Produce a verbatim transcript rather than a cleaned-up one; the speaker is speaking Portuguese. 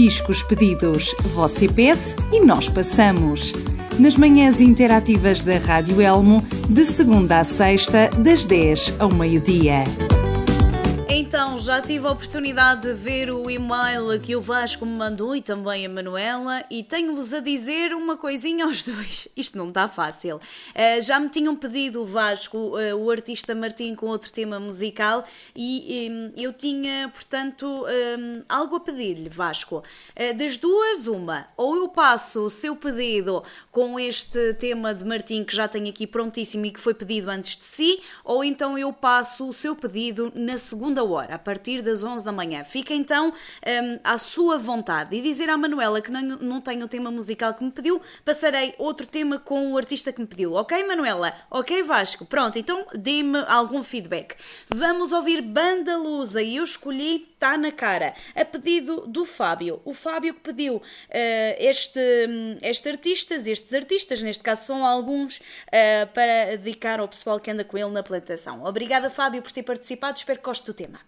discos pedidos. Você pede e nós passamos. Nas manhãs interativas da Rádio Elmo, de segunda a sexta, das dez ao meio-dia. Então, já tive a oportunidade de ver o e-mail que o Vasco me mandou e também a Manuela, e tenho-vos a dizer uma coisinha aos dois. Isto não está fácil. Uh, já me tinham pedido o Vasco, uh, o artista Martim, com outro tema musical, e um, eu tinha, portanto, um, algo a pedir-lhe, Vasco. Uh, das duas, uma. Ou eu passo o seu pedido com este tema de Martim, que já tenho aqui prontíssimo e que foi pedido antes de si, ou então eu passo o seu pedido na segunda hora, a partir das onze da manhã. Fica então um, à sua vontade. E dizer à Manuela que não, não tenho o tema musical que me pediu, passarei outro tema com o artista que me pediu. Ok, Manuela? Ok, Vasco? Pronto, então dê-me algum feedback. Vamos ouvir Banda Lusa e eu escolhi Tá na Cara, a pedido do Fábio. O Fábio que pediu uh, este, este artistas, estes artistas, neste caso são alguns, uh, para dedicar ao pessoal que anda com ele na plantação. Obrigada, Fábio, por ter participado. Espero que goste do tema.